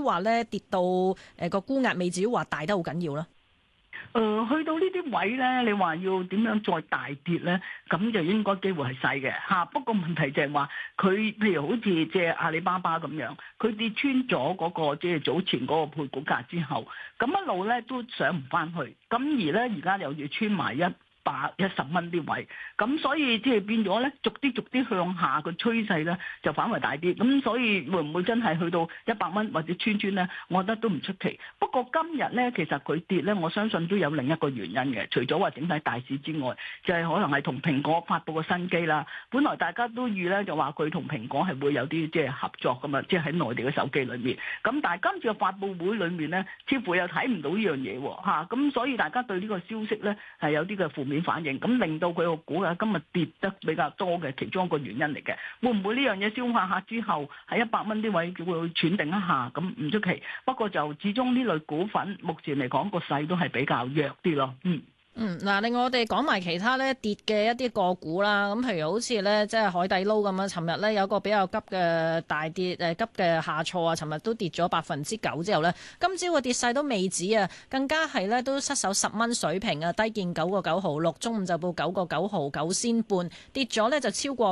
話咧跌到個沽壓未至於話大得好緊要啦？ 去到呢啲位咧，你話要點樣再大跌咧，咁就應該機會係細嘅嚇。不過問題就係話佢譬如好似即係阿里巴巴咁樣，佢跌穿咗嗰個即係早前嗰個配股價之後，咁一路咧都上唔翻去，咁而咧而家又要穿埋110蚊啲位，咁所以即係變咗咧，逐啲向下個趨勢咧就反為大啲，咁所以會唔會真係去到100蚊或者穿咧？我覺得都唔出奇。不過今日咧，其實佢跌咧，我相信都有另一個原因嘅，除咗話整體大市之外，就係可能係同蘋果發布個新機啦。本來大家都預咧就話佢同蘋果係會有啲即係合作噶嘛，即係喺內地嘅手機裏面。咁但係今次嘅發布會裏面咧，似乎又睇唔到呢樣嘢喎嚇，咁所以大家對呢個消息咧係有啲嘅負面反應，咁令到佢個股價今日跌得比較多嘅其中一個原因嚟嘅。會唔會呢樣嘢消化下之後喺100蚊啲位叫佢喘定一下，咁唔出奇。不過就始終呢類股份目前嚟講個勢都係比較弱啲咯。 嗱，另外我哋講埋其他咧跌嘅一啲個股啦，咁譬如好似咧即係海底撈咁啊，尋日咧有個比較急嘅大跌，急嘅下挫啊，尋日都跌咗9%之後咧，今朝個跌勢都未止啊，更加係咧都失守10蚊水平啊，低見9個9毫6，中午就報9個9毫9仙半，跌咗咧就超過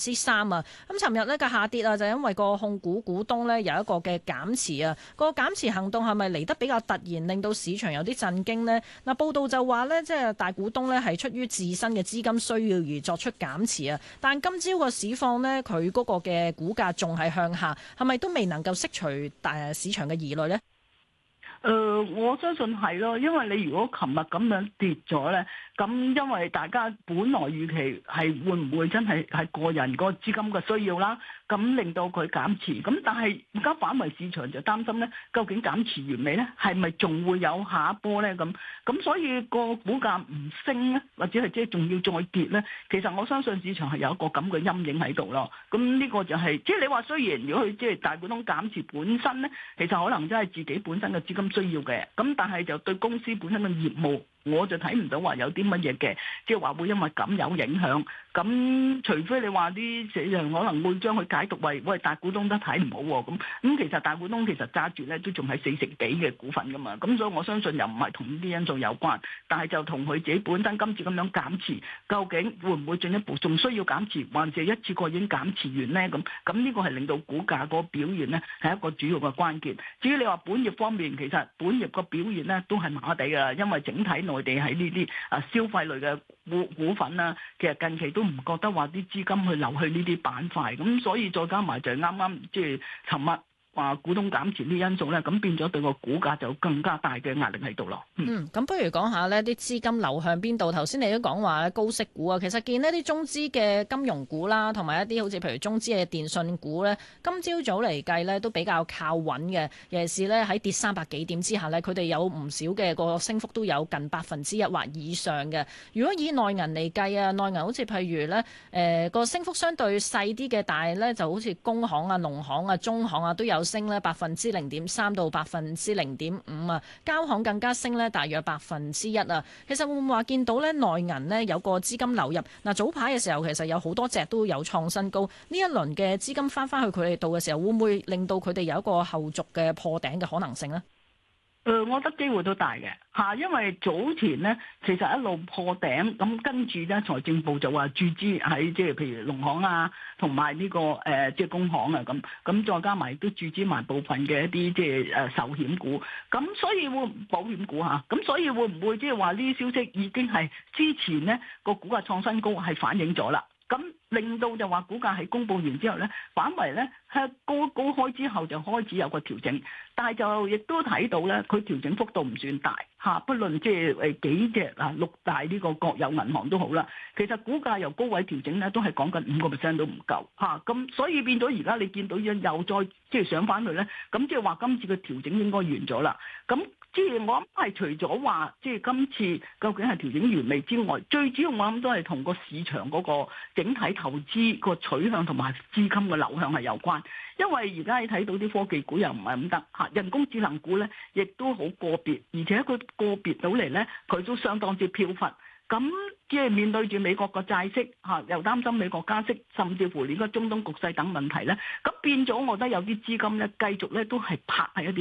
3%啊。咁尋日咧嘅下跌啊，就因為個控股股東咧有一個嘅減持啊，個減持行動係咪嚟得比較突然，令到市場有啲震驚呢？嗱，報道就話咧，即係大股東咧係出於自身嘅資金需要而作出減持啊，但今朝個市況呢，佢嗰個嘅股價仲係向下，係咪都未能夠釋除大市場嘅疑慮呢？ 我相信係咯，因為你如果琴日咁樣跌咗咧，咁因為大家本來預期係會唔會真係個人個資金嘅需要啦，咁令到佢減持，咁但係而家反為市場就擔心咧，究竟減持完未咧？係咪仲會有下一波咧？咁所以個股價唔升咧，或者係即係仲要再跌咧？其實我相信市場係有一個咁嘅陰影喺度咯。咁呢個就係即係你話雖然如果佢即係大股東減持本身咧，其實可能真係自己本身嘅資金需要嘅，咁但係就對公司本身嘅業務，我就睇唔到話有啲乜嘢嘅，即係話會因為咁有影響。咁除非你話啲市場可能會將佢解讀為喂大股東都睇唔好喎，咁其實大股東其實揸住咧都仲係40幾嘅股份噶嘛，咁所以我相信又唔係同呢啲因素有關，但係就同佢自己本身今次咁樣減持，究竟會唔會進一步仲需要減持，還是一次過已經減持完咧？咁呢個係令到股價嗰個表現咧係一個主要嘅關鍵。至於你話本業方面，其實本業個表現咧都係麻麻地㗎，因為整體內地喺呢啲消費類嘅股份啦，其實近期都唔覺得話啲資金去流去呢啲板塊，咁所以再加埋就係啱啱即係尋日話股東減持呢因素咧，咁變咗對個股價就更加大嘅壓力喺度咯。 咁不如講下呢啲資金流向邊度？頭先你都講話高息股啊，其實見呢啲中資嘅金融股啦，同埋一啲好似譬如中資嘅電信股呢，今朝早嚟計呢都比較靠穩嘅。尤其是呢喺跌300幾點之下呢，佢哋有唔少嘅個升幅都有近1%或以上嘅。如果以內銀嚟計啊，內銀好似譬如呢個升幅相對細啲嘅，但係呢就好似工行啊、農行啊、中行啊都有升呢0.3%到0.5%啊，交行更加升呢大約1%啊。其實會唔會話見到呢內銀呢有個資金流入？嗱，早排嘅時候其實有好多隻都有創新高，呢一輪嘅資金翻去佢哋度嘅時候，會唔會令到佢哋有一個後續嘅破頂嘅可能性呢？ 我覺得機會都大嘅嚇，因為早前咧其實一路破頂，咁跟住咧財政部就話注資喺即係譬如農行啊，同埋呢個即係工行啊咁再加埋都注資埋部分嘅一啲即係壽險股，咁所以會保險股嚇，咁所以會唔會即係話呢啲消息已經係之前咧個股價創新高係反映咗啦？咁令到就話股價係公佈完之後咧，反為咧係高開之後就開始有個調整，但係就亦都睇到咧，佢調整幅度唔算大嚇，不論即係幾隻6大呢個國有銀行都好啦，其實股價由高位調整咧都係講緊5%都唔夠嚇，咁所以變咗而家你見到又再即係上翻去咧，咁即係話今次嘅調整應該完咗啦，咁。即係我諗係除咗話，即係今次究竟係調整完未之外，最主要我諗都係同個市場嗰個整體投資個取向同埋資金嘅流向係有關。因為而家你睇到啲科技股又唔係咁得嚇，人工智能股咧亦都好個別，而且佢個別到嚟咧，佢都相當之飄忽。咁即係面對住美國個債息嚇，又擔心美國加息，甚至乎呢個中東局勢等問題咧，咁變咗我覺得有啲資金咧繼續咧都係拍喺一啲